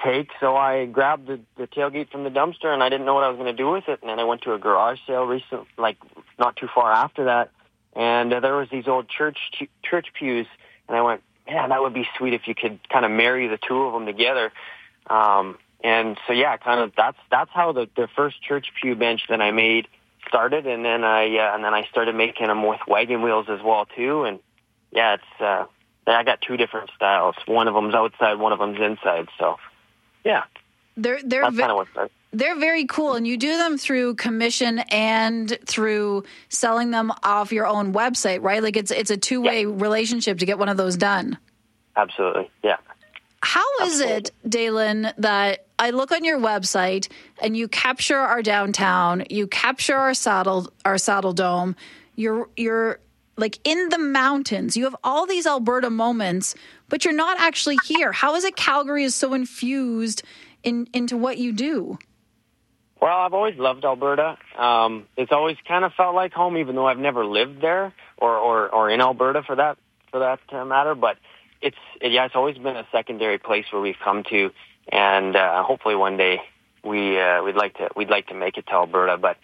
take, so I grabbed the tailgate from the dumpster, and I didn't know what I was going to do with it. And then I went to a garage sale recently, like not too far after that, and there was these old church pews, and I went, man, that would be sweet if you could kind of marry the two of them together. And so, yeah, kind of that's how the first church pew bench that I made started, and then I started making them with wagon wheels as well too. And yeah, it's I got two different styles. One of them's outside, one of them's inside. So yeah, that's kind of what started. They're very cool, and you do them through commission and through selling them off your own website, right? Like it's a two-way relationship to get one of those done. Absolutely, yeah. How is it, Dalen, that I look on your website and you capture our downtown, you capture our saddle dome, you're like in the mountains, you have all these Alberta moments, but you're not actually here. How is it Calgary is so infused into what you do? Well, I've always loved Alberta. It's always kind of felt like home, even though I've never lived there or in Alberta for that matter. But it's always been a secondary place where we've come to, and hopefully one day we'd like to make it to Alberta. But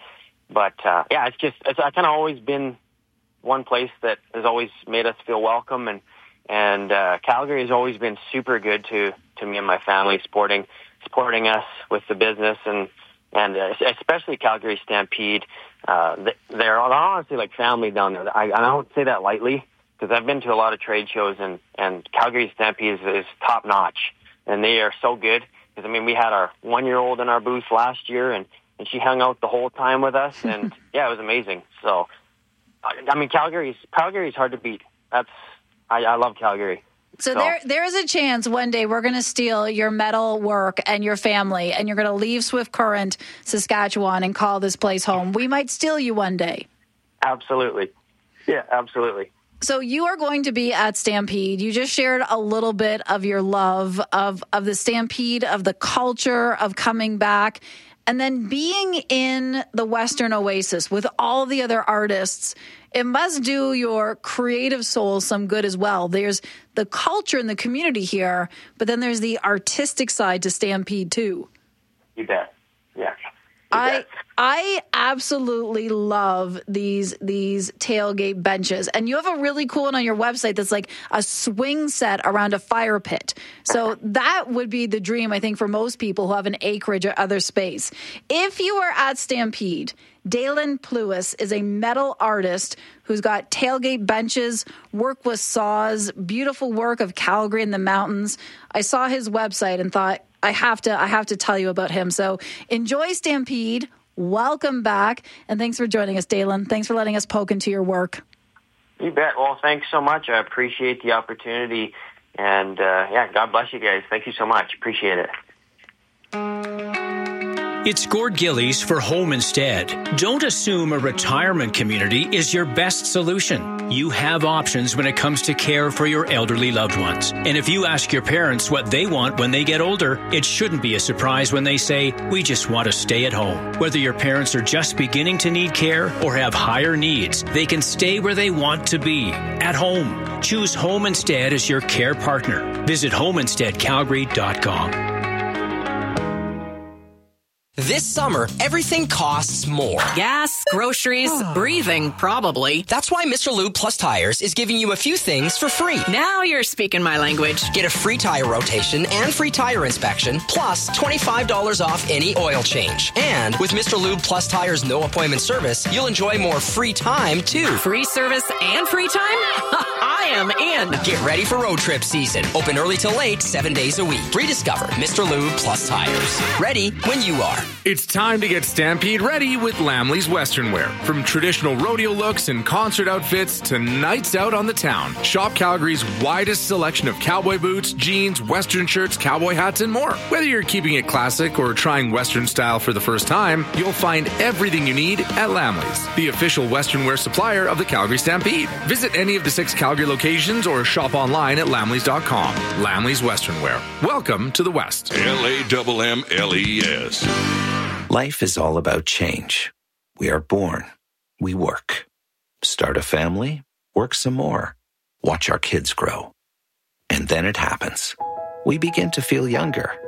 yeah, it's kind of always been one place that has always made us feel welcome, and Calgary has always been super good to me and my family, supporting us with the business and especially Calgary Stampede. They're honestly like family down there. I don't say that lightly, because I've been to a lot of trade shows, and Calgary Stampede is top notch, and they are so good. Because I mean, we had our 1-year-old in our booth last year, and she hung out the whole time with us, and yeah, it was amazing. So, I mean, Calgary's hard to beat. I love Calgary. So there is a chance one day we're going to steal your metal work and your family, and you're going to leave Swift Current, Saskatchewan, and call this place home. We might steal you one day. Absolutely. Yeah, absolutely. So you are going to be at Stampede. You just shared a little bit of your love of the Stampede, of the culture, of coming back, and then being in the Western Oasis with all the other artists. It must do your creative soul some good as well. There's the culture and the community here, but then there's the artistic side to Stampede too. You bet. Yeah. I absolutely love these tailgate benches. And you have a really cool one on your website that's like a swing set around a fire pit. So that would be the dream, I think, for most people who have an acreage or other space. If you are at Stampede, Dalen Pluis is a metal artist who's got tailgate benches, work with saws, beautiful work of Calgary in the mountains. I saw his website and thought, I have to tell you about him. So enjoy Stampede. Welcome back. And thanks for joining us, Dalen. Thanks for letting us poke into your work. You bet. Well, thanks so much. I appreciate the opportunity. And yeah, God bless you guys. Thank you so much. Appreciate it. It's Gord Gillies for Home Instead. Don't assume a retirement community is your best solution. You have options when it comes to care for your elderly loved ones. And if you ask your parents what they want when they get older, it shouldn't be a surprise when they say, we just want to stay at home. Whether your parents are just beginning to need care or have higher needs, they can stay where they want to be, at home. Choose Home Instead as your care partner. Visit homeinsteadcalgary.com. This summer, everything costs more. Gas, groceries, breathing, probably. That's why Mr. Lube Plus Tires is giving you a few things for free. Now you're speaking my language. Get a free tire rotation and free tire inspection, plus $25 off any oil change. And with Mr. Lube Plus Tires no appointment service, you'll enjoy more free time, too. Free service and free time? I am in. Get ready for road trip season. Open early till late, 7 days a week. Rediscover Mr. Lube Plus Tires. Ready when you are. It's time to get Stampede ready with Lamley's Western Wear. From traditional rodeo looks and concert outfits to nights out on the town, shop Calgary's widest selection of cowboy boots, jeans, Western shirts, cowboy hats, and more. Whether you're keeping it classic or trying Western style for the first time, you'll find everything you need at Lamley's, the official Western wear supplier of the Calgary Stampede. Visit any of the 6 Calgary locations or shop online at lamleys.com. Lamley's Western Wear. Welcome to the West. LAMMLES. Life is all about change. We are born. We work. Start a family. Work some more. Watch our kids grow. And then it happens. We begin to feel younger.